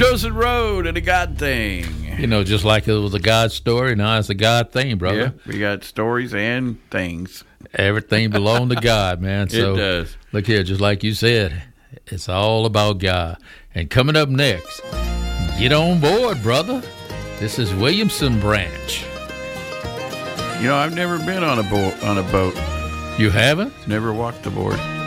chosen road and a God thing. You know, just like it was a God story, now it's a God thing, brother. Yeah, we got stories and things. Everything belongs to God, man. So, it does. Look here, just like you said, it's all about God. And coming up next, get on board, brother. This is Williamson Branch. You know, I've never been on a boat. You haven't? Never walked the board.